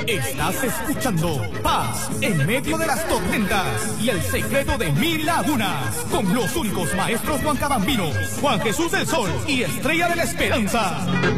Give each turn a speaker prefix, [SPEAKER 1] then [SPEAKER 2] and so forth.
[SPEAKER 1] Estás escuchando Paz en medio de las tormentas y el secreto de 1000 lagunas con los únicos maestros Juan Cabambino, Juan Jesús del Sol y Estrella de la Esperanza.